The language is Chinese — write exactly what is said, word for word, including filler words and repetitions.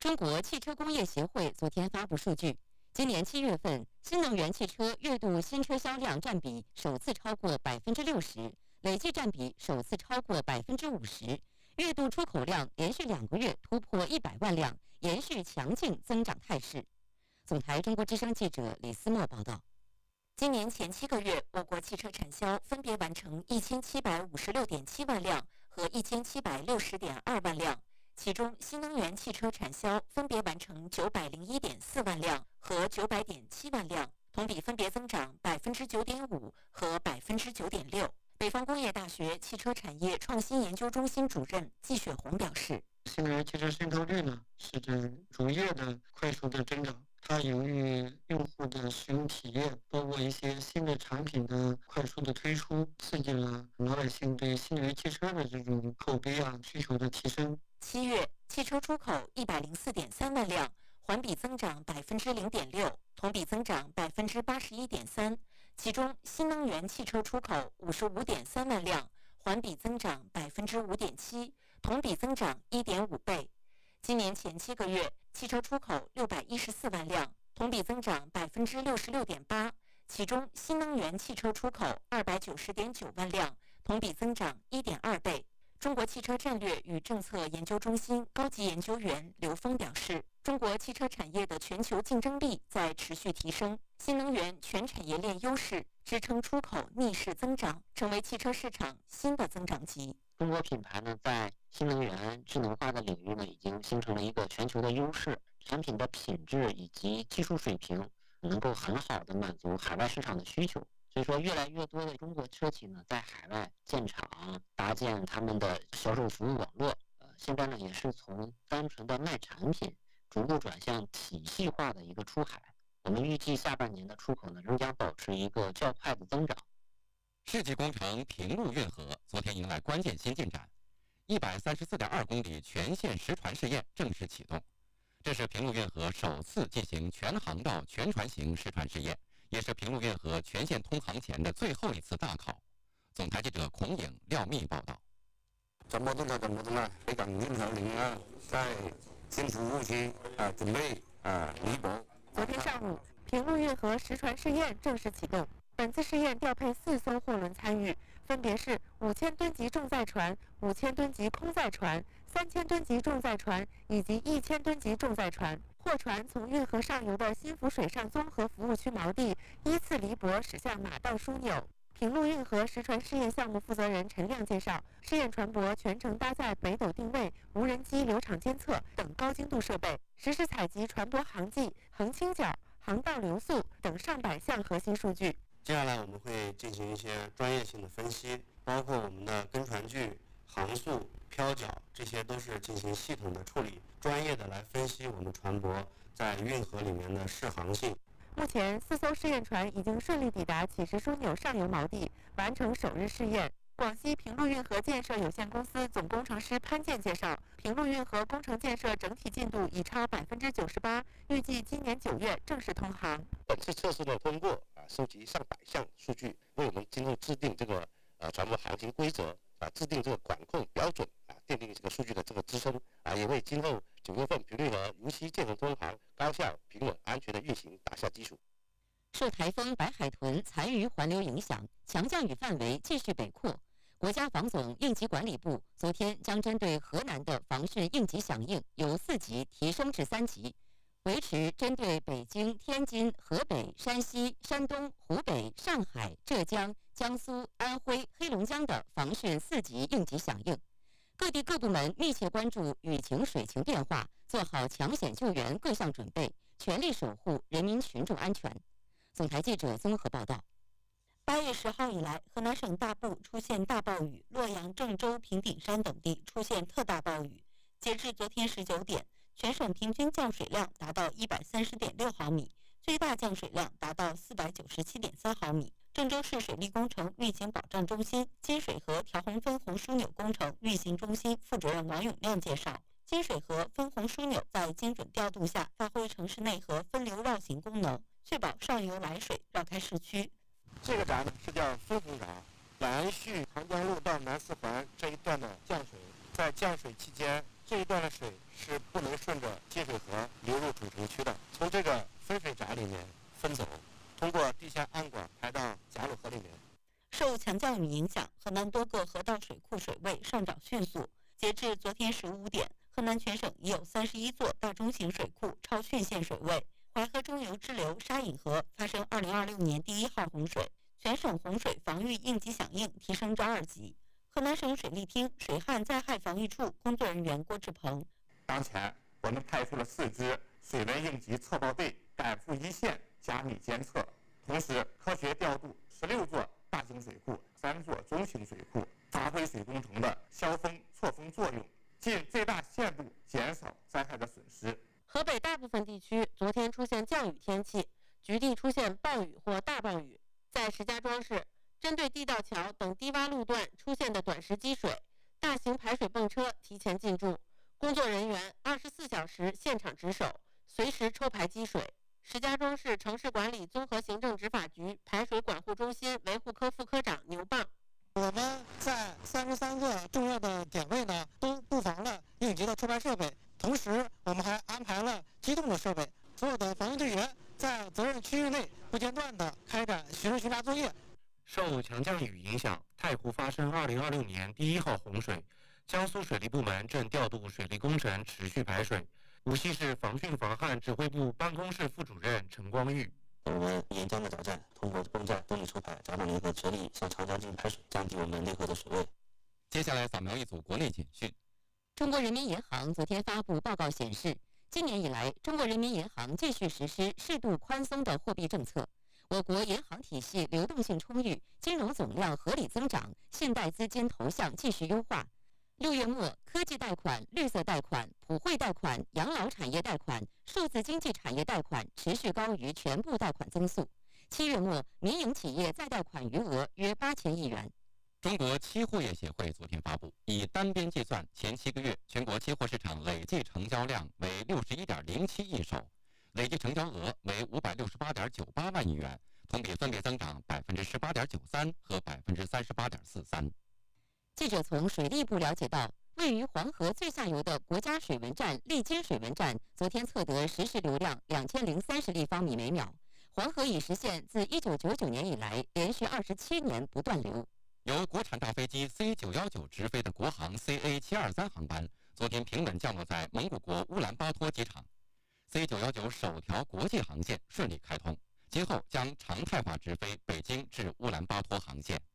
中国汽车工业协会昨天发布数据，今年七月份新能源汽车月度新车销量占比首次超过百分之六十，累计占比首次超过百分之五十。月度出口量连续两个月突破一百万辆，延续强劲增长态势。总台中国之声记者李思墨报道。今年前七个月，我国汽车产销分别完成一千七百五十六点七万辆和一千七百六十点二万辆，其中新能源汽车产销分别完成九百零一点四万辆和九百点七万辆，同比分别增长百分之九点五和百分之九点六。北方工业大学汽车产业创新研究中心主任季雪红表示， 新能源汽车渗透率呢是这逐月的快速的增长。它由于用户的使用体验，包括一些新的产品的快速的推出，刺激了老百姓对新能源汽车的这种口碑啊需求的提升。 七月汽车出口一百零四点三万辆，环比增长百分之零点六，同比增长百分之八十一点三。其中新能源汽车出口五十五点三万辆，环比增长百分之五点七，同比增长一点五倍。今年前七个月，汽车出口六百一十四万辆，同比增长百分之六十六点八。其中新能源汽车出口二百九十点九万辆，同比增长一点二倍。中国汽车战略与政策研究中心高级研究员刘峰表示，中国汽车产业的全球竞争力在持续提升，新能源全产业链优势支撑出口逆势增长，成为汽车市场新的增长极。 中国品牌呢，在新能源智能化的领域呢，已经形成了一个全球的优势，产品的品质以及技术水平能够很好的满足海外市场的需求。所以说，越来越多的中国车企呢，在海外建厂，搭建他们的销售服务网络。呃，现在呢，也是从单纯的卖产品，逐步转向体系化的一个出海。我们预计下半年的出口呢，仍将保持一个较快的增长。 世纪工程平陆运河昨天迎来关键新进展，一百三十四点二公里全线实船试验正式启动。这是平陆运河首次进行全航道全船型实船试验，也是平陆运河全线通航前的最后一次大考。总台记者孔颖、廖密报道。 怎么动了？怎么动了？北港运河零啊，在新服务区啊，准备啊离泊。 昨天上午，平陆运河实船试验正式启动。本次试验调配四艘货轮参与，分别是五千吨级重载船、五千吨级空载船、三千吨级重载船以及一千吨级重载船。货船从运河上游的新福水上综合服务区锚地依次离泊驶向马道枢纽。平陆运河实船试验项目负责人陈亮介绍，试验船舶全程搭载北斗定位、无人机流场监测等高精度设备，实时采集船舶航迹、横倾角、航道流速等上百项核心数据。 接下来我们会进行一些专业性的分析，包括我们的跟船距、航速、漂角，这些都是进行系统的处理，专业的来分析我们船舶在运河里面的适航性。 目前，四艘试验船已经顺利抵达起石枢纽上游锚地，完成首日试验。广西平陆运河建设有限公司总工程师潘健介绍，平陆运河工程建设整体进度已超百分之九十八，预计今年九月正式通航。 本次测试呢，通过啊收集上百项数据，为我们今后制定这个呃船舶航行规则啊，制定这个管控标准啊，奠定这个数据的这个支撑啊，也为今后九月份平陆河如期建成通航、高效、平稳、安全的运行打下基础。 受台风白海豚残余环流影响，强降雨范围继续北扩。国家防总应急管理部昨天将针对河南的防汛应急响应由四级提升至三级，维持针对北京、天津、河北、山西、山东、湖北、上海、浙江、江苏、安徽、黑龙江的防汛四级应急响应。各地各部门密切关注雨情水情变化，做好抢险救援各项准备，全力守护人民群众安全。总台记者综合报道。八月十号以来，河南省大部出现大暴雨，洛阳、郑州、平顶山等地出现特大暴雨。截至昨天十九点，全省平均降水量达到一百三十点六毫米，最大降水量达到四百九十七点三毫米。郑州市水利工程运行保障中心金水河调洪分洪枢纽工程运行中心副主任王永亮介绍，金水河分洪枢纽在精准调度下，发挥城市内河分流绕行功能，确保上游来水绕开市区。 这个闸呢是叫分洪闸，延续长江路到南四环这一段的降水，在降水期间这一段的水是不能顺着接水河流入主城区的，从这个分水闸里面分走，通过地下暗管排到贾鲁河里面。 受强降雨影响，河南多个河道水库水位上涨迅速。截至昨天十五点，河南全省已有三十一座大中型水库超汛线水位。淮河中游支流沙引河发生二零二六年第一号洪水，全省洪水防御应急响应提升至二级。河南省水利厅水旱灾害防御处工作人员郭志鹏： 当前，我们派出了四支水文应急测报队赶赴一线加密监测，同时科学调度十六座大型水库、三座中型水库，发挥水工程的消峰错峰作用，尽最大限度减少灾害的损失。 河北大部分地区昨天出现降雨天气，局地出现暴雨或大暴雨。在石家庄市，针对地道桥等低洼路段出现的短时积水，大型排水泵车提前进驻，工作人员二十四小时现场值守，随时抽排积水。石家庄市城市管理综合行政执法局排水管护中心维护科副科长牛蚌： 我们在三十三个重要的点位呢，都布防了应急的抽排设备，同时我们还安排了机动的设备，所有的防御队员在责任区域内不间断地开展巡视巡查作业。 受强降雨影响，太湖发生二零二六年第一号洪水，江苏水利部门正调度水利工程持续排水。无锡市防汛防旱指挥部办公室副主任陈光玉： 我们沿江的闸站通过泵站动力抽排，闸门联合直立向长江进行排水，降低我们内河的水位。 接下来扫描一组国内简讯。 中国人民银行昨天发布报告显示，今年以来，中国人民银行继续实施适度宽松的货币政策。我国银行体系流动性充裕，金融总量合理增长，信贷资金投向继续优化。六月末，科技贷款、绿色贷款、普惠贷款、养老产业贷款、数字经济产业贷款持续高于全部贷款增速。七月末，民营企业再贷款余额约八千亿元。 中国期货业协会昨天发布，以单边计算，前七个月全国期货市场累计成交量为六十一点零七亿手，累计成交额为五百六十八点九八万亿元，同比分别增长百分之十八点九三和百分之三十八点四三。 记者从水利部了解到，位于黄河最下游的国家水文站利津水文站昨天测得实时流量两千零三十立方米每秒，黄河已实现自一九九九年以来连续二十七年不断流。 由国产大飞机 C 九一九直飞的国航 C A 七二三航班，昨天平稳降落在蒙古国乌兰巴托机场。C 九一九首条国际航线顺利开通，今后将常态化直飞北京至乌兰巴托航线。